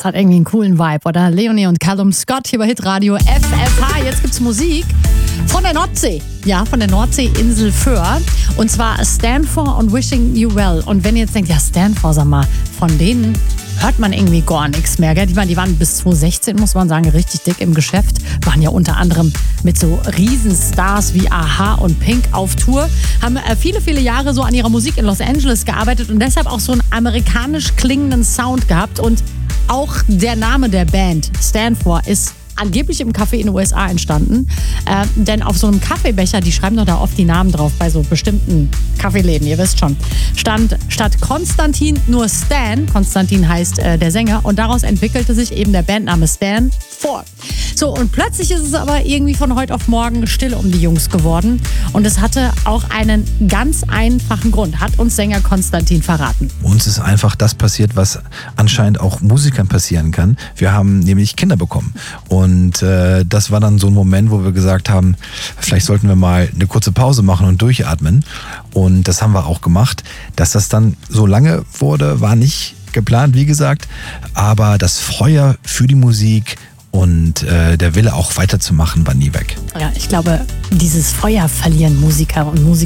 hat irgendwie einen coolen Vibe, oder? Leonie und Callum Scott hier bei Hitradio FFH. Jetzt gibt's Musik von der Nordsee. Ja, von der Nordseeinsel Föhr. Und zwar Stanford und Wishing You Well. Und wenn ihr jetzt denkt, ja, Stanford, sag mal, von denen hört man irgendwie gar nichts mehr. Gell? Die waren bis 2016, muss man sagen, richtig dick im Geschäft. Waren ja unter anderem mit so Riesenstars wie a-ha und Pink auf Tour. Haben viele, viele Jahre so an ihrer Musik in Los Angeles gearbeitet und deshalb auch so einen amerikanisch klingenden Sound gehabt. Und auch der Name der Band, Stanford, ist angeblich im Café in den USA entstanden. Denn auf so einem Kaffeebecher, die schreiben doch da oft die Namen drauf, bei so bestimmten Kaffeeläden, ihr wisst schon, stand statt Konstantin nur Stan. Konstantin heißt der Sänger. Und daraus entwickelte sich eben der Bandname Stanford. So, und plötzlich ist es aber irgendwie von heute auf morgen still um die Jungs geworden. Und es hatte auch einen ganz einfachen Grund, hat uns Sänger Konstantin verraten. Uns ist einfach das passiert, was anscheinend auch Musikern passieren kann. Wir haben nämlich Kinder bekommen. Und das war dann so ein Moment, wo wir gesagt haben, vielleicht sollten wir mal eine kurze Pause machen und durchatmen. Und das haben wir auch gemacht. Dass das dann so lange wurde, war nicht geplant, wie gesagt. Aber das Feuer für die Musik und der Wille auch weiterzumachen war nie weg. Ja, ich glaube, dieses Feuer verlieren Musiker und Musiker